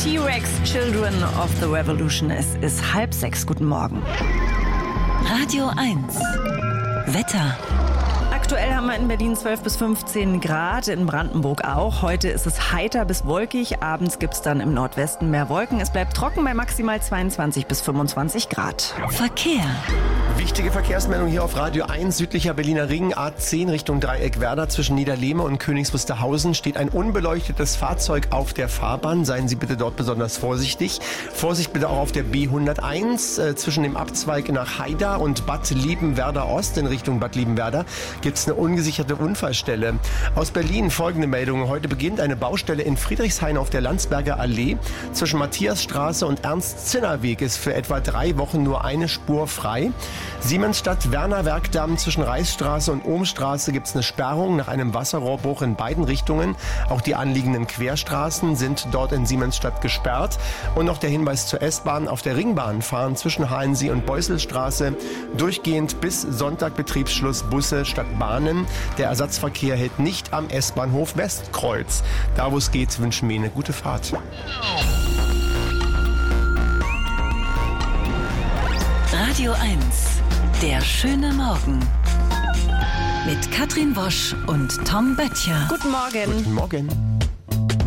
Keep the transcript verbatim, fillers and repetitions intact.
T-Rex, Children of the Revolution. Es ist halb sechs. Guten Morgen. Radio eins. Wetter. Aktuell haben wir in Berlin zwölf bis fünfzehn Grad, in Brandenburg auch. Heute ist es heiter bis wolkig. Abends gibt es dann im Nordwesten mehr Wolken. Es bleibt trocken bei maximal zweiundzwanzig bis fünfundzwanzig Grad. Verkehr. Wichtige Verkehrsmeldung hier auf Radio eins. Südlicher Berliner Ring, A zehn Richtung Dreieck-Werder. Zwischen Niederlehme und Königs Wusterhausen steht ein unbeleuchtetes Fahrzeug auf der Fahrbahn. Seien Sie bitte dort besonders vorsichtig. Vorsicht bitte auch auf der B hunderteins. Äh, zwischen dem Abzweig nach Haida und Bad Liebenwerder Ost in Richtung Bad Liebenwerder gibt es eine ungesicherte Unfallstelle. Aus Berlin folgende Meldung. Heute beginnt eine Baustelle in Friedrichshain auf der Landsberger Allee. Zwischen Matthiasstraße und Ernst-Zinner-Weg ist für etwa drei Wochen nur eine Spur frei. Siemensstadt-Werner-Werkdamm zwischen Reichsstraße und Ohmstraße gibt es eine Sperrung nach einem Wasserrohrbruch in beiden Richtungen. Auch die anliegenden Querstraßen sind dort in Siemensstadt gesperrt. Und noch der Hinweis zur S-Bahn. Auf der Ringbahn fahren zwischen Halensee und Beusselstraße durchgehend bis Sonntag Betriebsschluss Busse statt Bahnen. Der Ersatzverkehr hält nicht am S-Bahnhof Westkreuz. Da wo es geht, wünschen wir Ihnen eine gute Fahrt. Radio eins. Der schöne Morgen. Mit Katrin Wosch und Tom Böttcher. Guten Morgen. Guten Morgen.